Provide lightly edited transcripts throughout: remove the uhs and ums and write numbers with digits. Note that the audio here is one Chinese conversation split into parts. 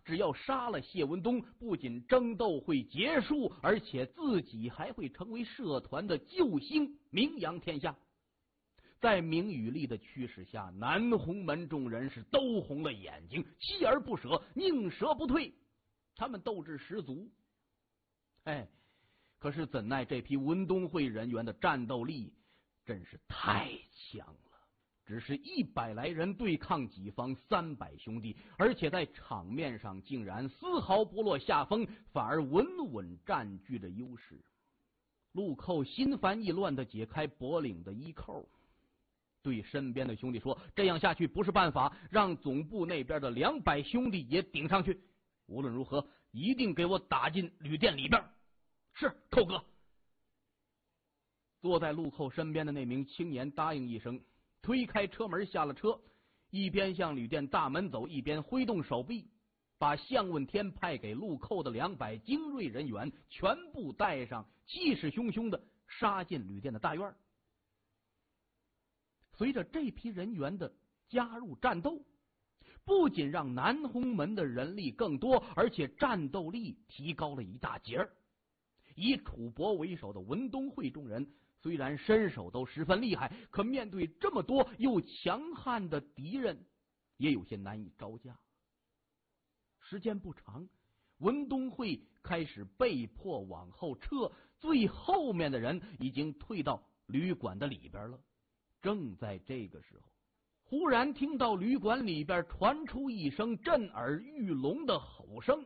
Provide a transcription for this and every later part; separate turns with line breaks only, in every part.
只要杀了谢文东，不仅争斗会结束，而且自己还会成为社团的救星，名扬天下。在明与利的驱使下，南洪门众人是都红了眼睛，锲而不舍，宁折不退。他们斗志十足。可是怎奈这批文东会人员的战斗力真是太强了。只是100来人对抗己方300兄弟，而且在场面上竟然丝毫不落下风，反而稳稳占据着优势。陆寇心烦意乱地解开脖领的衣扣，对身边的兄弟说：“这样下去不是办法，让总部那边的200兄弟也顶上去。无论如何，一定给我打进旅店里边。”“是，寇哥。”坐在陆寇身边的那名青年答应一声，推开车门下了车，一边向旅店大门走，一边挥动手臂，把向问天派给陆寇的200精锐人员全部带上，气势汹汹的杀进旅店的大院。随着这批人员的加入战斗，不仅让南洪门的人力更多，而且战斗力提高了一大截儿。以楚伯为首的文东会众人虽然身手都十分厉害，可面对这么多又强悍的敌人，也有些难以招架。时间不长，文东会开始被迫往后撤，最后面的人已经退到旅馆的里边了。正在这个时候，忽然听到旅馆里边传出一声震耳欲聋的吼声：“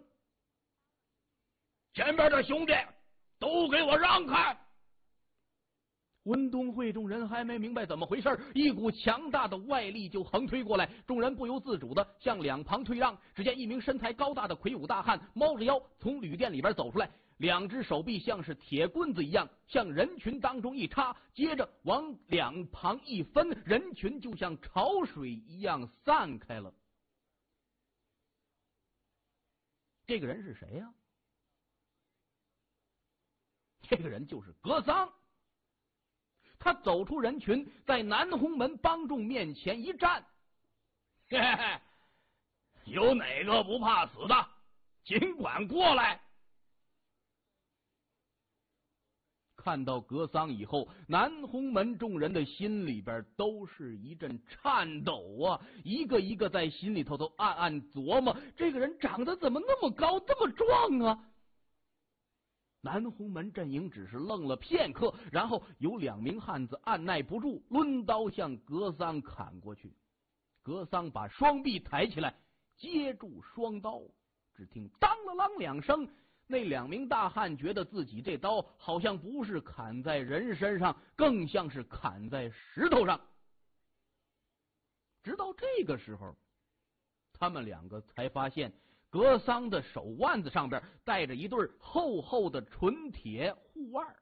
前边的兄弟都给我让开！”文东会众人还没明白怎么回事，一股强大的外力就横推过来，众人不由自主的向两旁退让。只见一名身材高大的魁梧大汉猫着腰从旅店里边走出来，两只手臂像是铁棍子一样向人群当中一插，接着往两旁一分，人群就像潮水一样散开了。这个人是谁呀？这个人就是格桑。他走出人群，在南洪门帮众面前一站：“嘿嘿嘿，有哪个不怕死的，尽管过来。”看到格桑以后，南洪门众人的心里边都是一阵颤抖啊，一个一个在心里头都暗暗琢磨，这个人长得怎么那么高，这么壮啊？南洪门阵营只是愣了片刻，然后有2名汉子按耐不住，抡刀向格桑砍过去。格桑把双臂抬起来，接住双刀，只听当啷啷2声，那2名大汉觉得自己这刀好像不是砍在人身上，更像是砍在石头上。直到这个时候，他们2个才发现格桑的手腕子上边带着一对厚厚的纯铁护腕。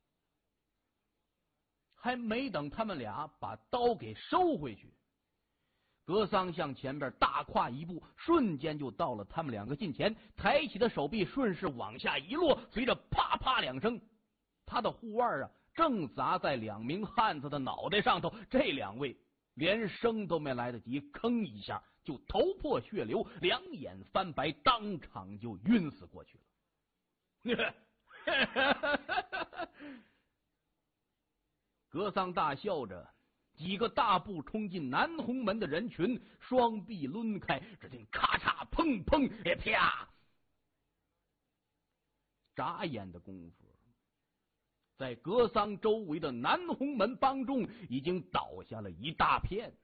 还没等他们俩把刀给收回去，格桑向前边大跨一步，瞬间就到了他们2个近前，抬起的手臂顺势往下一落，随着啪啪2声，他的护腕正砸在2名汉子的脑袋上头。这2位连声都没来得及吭一下，就头破血流，2眼翻白，当场就晕死过去了。格桑大笑着，几个大步冲进南洪门的人群，双臂抡开，只听咔嚓砰砰啪，眨眼的功夫，在格桑周围的南洪门帮众已经倒下了一大片。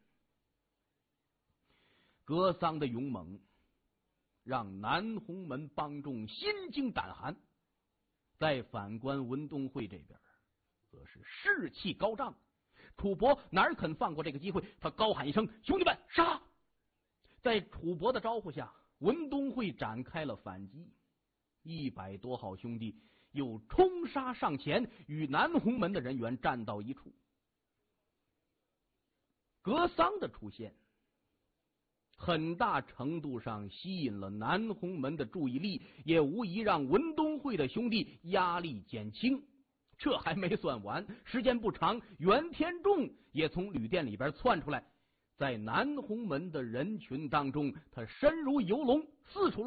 格桑的勇猛让南洪门帮众心惊胆寒，在反观文东会这边则是士气高涨。楚伯哪肯放过这个机会，他高喊一声：“兄弟们，杀！”在楚伯的招呼下，文东会展开了反击，100多号兄弟又冲杀上前，与南洪门的人员站到一处。格桑的出现很大程度上吸引了南洪门的注意力，也无疑让文东会的兄弟压力减轻。这还没算完，时间不长，袁天仲也从旅店里边窜出来，在南洪门的人群当中，他身如游龙，四处